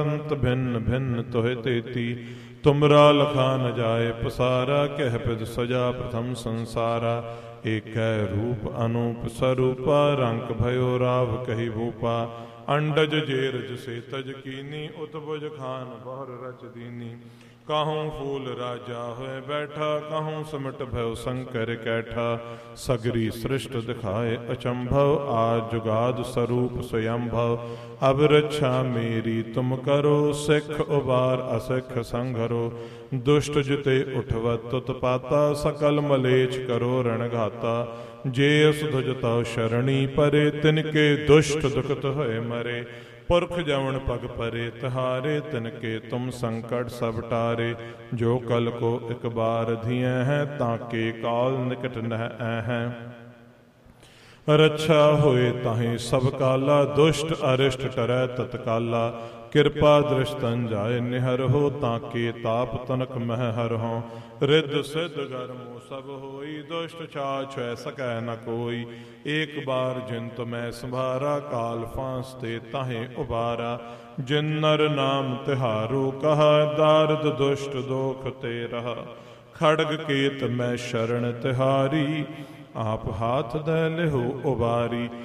अंत भिन्न भिन्न तोहे तेती, तुमरा लखा न जाए पसारा, कह पिद सजा प्रथम संसारा। एक रूप अनूप स्वरूपा, रंक भयो राव कही भूपा। अंडज जेरज से तज कीनी, उतबुज खान बहुर रच दीनी। काहूँ फूल राजा होए बैठा, काहूँ सिमट भय शंकर कैठा। सगरी सृष्ट दिखाए अचंभव, आज जुगाद स्वरूप स्वयंभव। अब रक्षा मेरी तुम करो, सिख उबार असिख संघरो। दुष्ट जिते उठवत तुतपाता, सकल मलेच्छ करो रणघाता। जे अस ध्वजता शरणी परे, तिनके दुष्ट दुखत होए मरे। पुरख जवन पग परे तिहारे, तिनके तुम संकट सब टारे। जो कल को एक बार धिए हैं, ताके काल निकट नह हैं। रक्षा होए ताहि सब काला, दुष्ट अरिष्ट टरै तत्काला। कृपा दृष्टन जाय निहर हो, ताके ताप तनक मह हर हो। रिद्ध सिद्ध गर्मो सब होई, दुष्ट छाछ सकै न कोई। एक बार जिन तुम्हें संभारा, काल फांसते ताहे उबारा। जिन नर नाम तिहारो कहा, दारद दुष्ट दोख ते रहा। खड़ग केत मैं शरण तिहारी, आप हाथ दे लेहो उबारी।